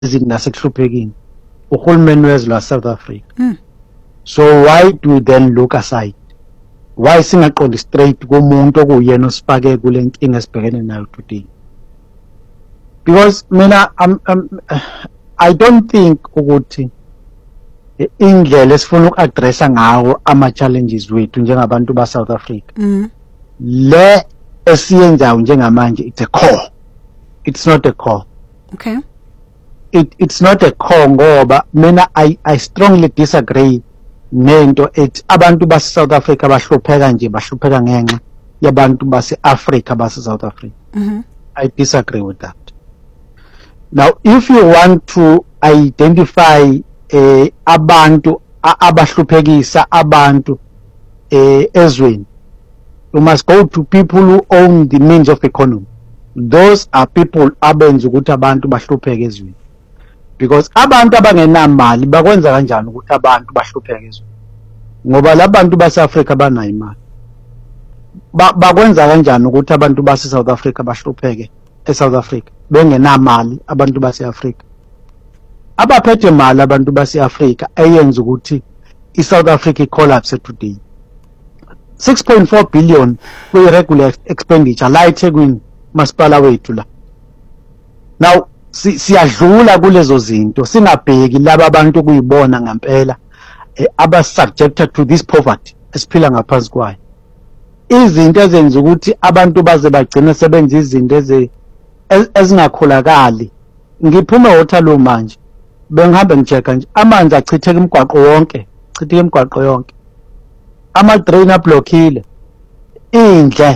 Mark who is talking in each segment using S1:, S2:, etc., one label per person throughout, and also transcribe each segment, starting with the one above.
S1: izinto nasekuhluphekini uhulumeni wezwe la South Africa. So why do we then look aside? Why singaqondi straight kumuntu okuyena osifake kule nkinga esibhekene nayo today? Because mina I don't think ukuthi indlela esifuna uku-addressa ngawo ama-challenges wethu njengabantu ba South Africa le esiyenzayo njengamanje it's a core. It's not a core.
S2: Okay.
S1: It's not a core ngoba mina I strongly disagree nento ethi abantu base South Africa bahlupheka nje bahlupheka ngenxa yabantu base Africa base South Africa. I disagree with that. Now if you want to identify abantu abahluphekisa abantu ezweni, you must go to people who own the means of economy. Those are people abenza ukuthi abantu bahlupheke ezweni. Because abantu abangenamali bakwenza kanjani ukuthi abantu bahlupheke ezweni? Ngoba labantu base Africa banayo imali. Bakwenza kanjani ukuthi abantu base South Africa bahlupheke eSouth Africa bengenamali abantu base Africa? Abaphethe imali abantu base Africa eyenza ukuthi iSouth Africa collapse today. 6.4 billion kwi regular expenditure la eThekwini masipala wethu la. Now siyadlula kulezo zinto singabheki laba abantu kuyibona ngempela aba subjected to this poverty esiphila ngaphansi kwayo. Izinto ezenza ukuthi abantu baze bagcina sebenza izinto ezingakholakali. Ngiphume Waterloo manje bengihambe ngijeka nje amanzi achitheka imigwaqo yonke, ama-drain ablockile, indle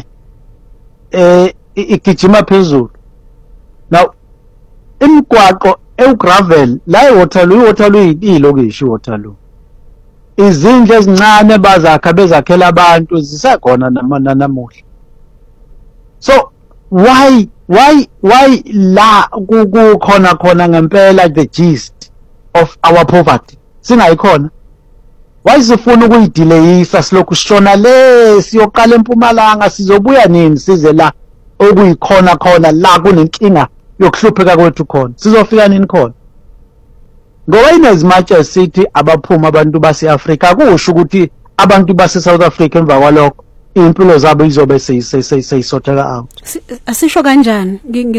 S1: igijima phezulu. Now imigwaqo egravel la iWaterloo iyilokishi iWaterloo. Izindle ezincane bezakhela abantu zisekhona namuhla. So why la kukhona ngempela the gist of our poverty singayikhona? Why sifuna ukuyidelayisa silokhu sishona le siyoqala eMpumalanga sizobuya nini size la okuyikhona la kunenkinga yokuhlupheka kwethu khona sizofika nini khona? Ngoba as much as sithi abaphuma abantu base Africa kusho ukuthi abantu base South Africa emva kwalokho impilo zabo izobe seyisotheka out.
S2: Asisho kanjani?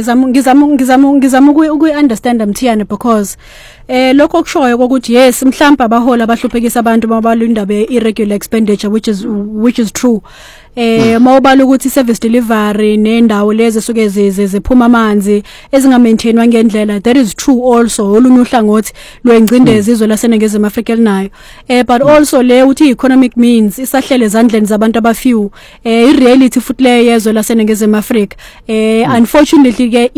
S2: Ngizama uku-understand Mthiyane because lokho kushoyo ukuthi yes mhlawumbe abahola abahluphekisa abantu babalindaba irregular expenditure which is true. Mawubala ukuthi service delivery nendawo lezi suke ziphuma amanzi ezingamaintainwa ngendlela, that is true also. Olunye uhlangothi lwengcindezi izwe laseNingizimu Afrika linayo. But also le uthi economic means isahlele ezandleni zabantu abafew. I-reality futhi le yezwe laseNingizimu Afrika. Unfortunately ke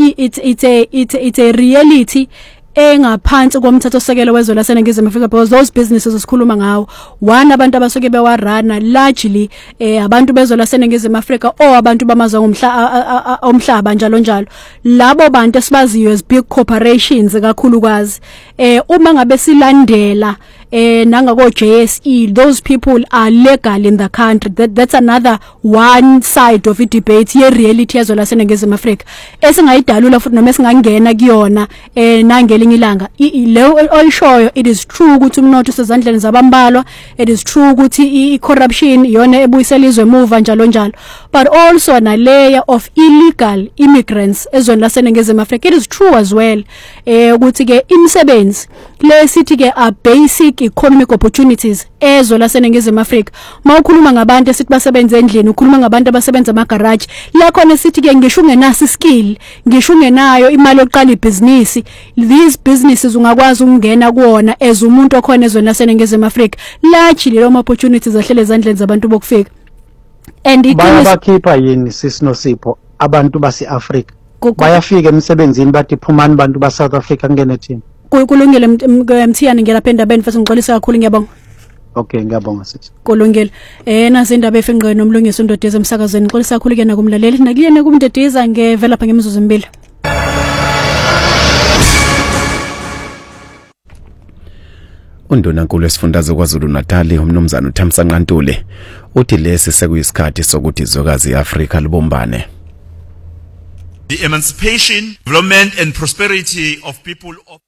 S2: it's a reality engaphansi komthethosekelo wezwe laseNingizimu Afrika because those businesses esikhuluma ngawo one abantu abasuke bewarana largely abantu bezwe laseNingizimu Afrika abantu bamazwe omhlaba njalo labo bantu esibaziyo as big corporations kakhulukazi uma ngabe silandela nangako JSE, those people are legal in the country. That's another one side of the debate ye reality yazwe laseNingizimu Afrika esingayidalula futhi noma esingangena kuyona nangelinye ilanga leyo oyishoyo. It is true ukuthi umnotho usezandleni zabambalwa, it is true ukuthi i-corruption yona ebuyisela izwe emuva njalo but also na layer of illegal immigrants ezweni laseNingizimu Afrika. It is true as well ukuthi ke imisebenzi le sithi ke a basic economic opportunities ezwe laseNingizimu Afrika. Mawukhuluma ngabantu esithi basebenza endlini, ukhuluma ngabantu abasebenza ama-garage, la khona sithi ke ngisho ungenaso skill, ngisho ungenayo imali yokuqala ibhizinisi, these businesses ungakwazi ukungena kuona as umuntu okhona ezweni laseNingizimu Afrika. Largely lo opportunities ahlele ezandleni zabantu bokufika. And it
S1: bayabakhipha yini siSnosipho abantu base-Afrika bayafika emsebenzini bathi phumani bantu ba-South Africa ngene thina?
S2: Kulungile Mthiyane, ngiyalapha endabeni futhi ngixolisa kakhulu, ngiyabonga.
S1: Okay, ngiyabonga sithi.
S2: Kulungile. Nazi indaba efingqwe nomlungisi uNdodeza emsakazweni. Ngixolisa kakhulu ke nakumlaleli nakuyena kumndedeza ngevela lapha ngemizuzu emibili.
S3: Undunankulu wesifundazwe KwaZulu Natal umnumzana uThamsanqa Ntule uthi lesi sekuyisikhathi sokuthi izokazi iAfrika libombane.
S4: The emancipation, development and prosperity of people of